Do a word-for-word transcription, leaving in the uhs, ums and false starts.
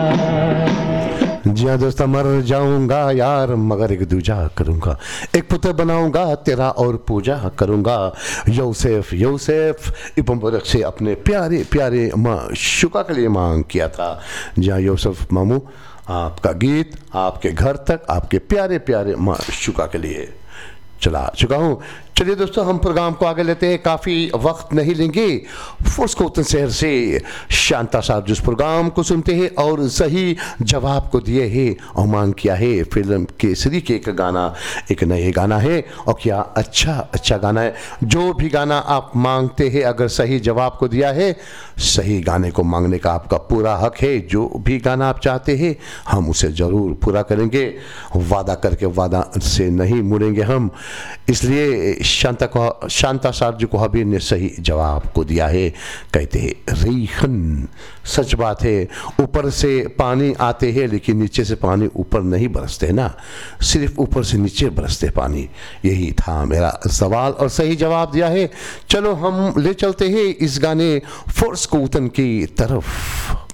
जी हाँ दोस्तों, मर जाऊंगा यार मगर एक दूजा करूंगा, एक पुत्र बनाऊंगा तेरा और पूजा करूंगा। यूसुफ यूसुफ इब्न बरक से अपने प्यारे प्यारे माशूका के लिए मांग किया था। जी हाँ यूसुफ मामू, आपका गीत आपके घर तक आपके प्यारे प्यारे माशूका के लिए चला चुका हूँ। चलिए दोस्तों, हम प्रोग्राम को आगे लेते हैं, काफ़ी वक्त नहीं लेंगे। फोर्स कोतन शहर से शांता साहब जिस प्रोग्राम को सुनते हैं और सही जवाब को दिए हैं और मांग किया है फिल्म केसरी के एक गाना, एक नए गाना है और क्या अच्छा अच्छा गाना है। जो भी गाना आप मांगते हैं अगर सही जवाब को दिया है, सही गाने को मांगने का आपका पूरा हक है। जो भी गाना आप चाहते हैं हम उसे ज़रूर पूरा करेंगे, वादा करके वादा से नहीं मुड़ेंगे हम। इसलिए शांता को शांता साहब जी को हबीर ने सही जवाब को दिया है। कहते हैं रेखन, सच बात है, ऊपर से पानी आते हैं लेकिन नीचे से पानी ऊपर नहीं बरसते ना, सिर्फ ऊपर से नीचे बरसते पानी। यही था मेरा सवाल और सही जवाब दिया है। चलो हम ले चलते हैं इस गाने फोर्स कोतन की तरफ।